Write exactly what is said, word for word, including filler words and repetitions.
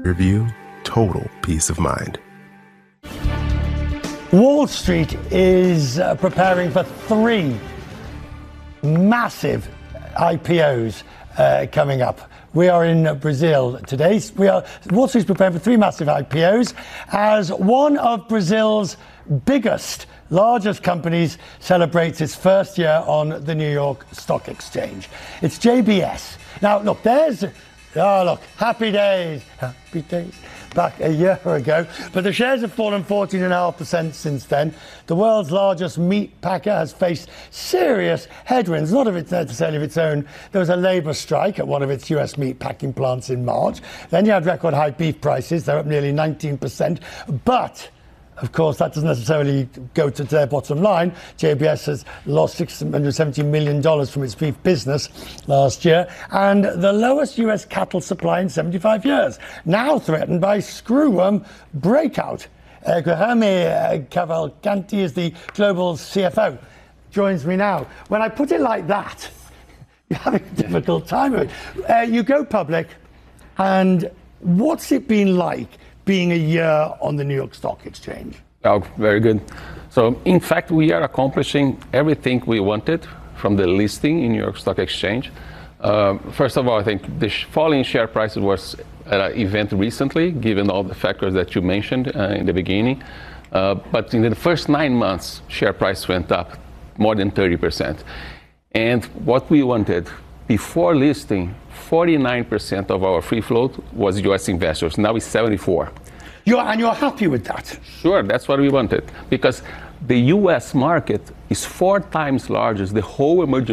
Review, total peace of mind. Wall Street is uh, preparing for three massive I P Os uh, coming up. We are in uh, Brazil today. We are Wall Street's preparing for three massive I P Os as one of Brazil's biggest, largest companies celebrates its first year on the New York Stock Exchange. It's J B S. Now, look, there's, oh, look, happy days, happy days, back a year ago. But the shares have fallen fourteen point five percent since then. The world's largest meat packer has faced serious headwinds, not of its necessarily of its own. There was a labour strike at one of its U S meat packing plants in March. Then you had record high beef prices. They're up nearly nineteen percent. But of course, that doesn't necessarily go to their bottom line. J B S has lost six hundred seventy million dollars from its beef business last year, and the lowest U S cattle supply in seventy-five years, now threatened by screwworm breakout. Uh, Guilherme uh, Cavalcanti is the global C F O. Joins me now. When I put it like that, you're having a difficult time with it. Uh, you go public, and what's it been like being a year on the New York Stock Exchange? Oh, very good. So, in fact, we are accomplishing everything we wanted from the listing in New York Stock Exchange. Uh, first of all, I think the sh- falling share price was an event recently, given all the factors that you mentioned uh, in the beginning. Uh, but in the first nine months, share price went up more than thirty percent. And what we wanted before listing, forty-nine percent of our free float was U S investors. Now it's seventy-four. You're, and you're happy with that? Sure, that's what we wanted. Because the U S market is four times larger, the whole emerging